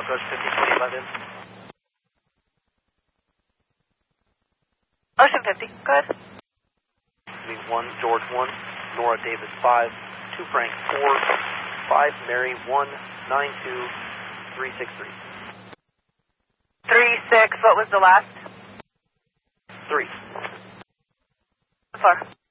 Coast 502011. Ocean 50, go ahead. 1, George 1, Nora Davis 5, 2 Frank 4, 5 Mary 1, 92 363. 36, what was the last? 3. So far.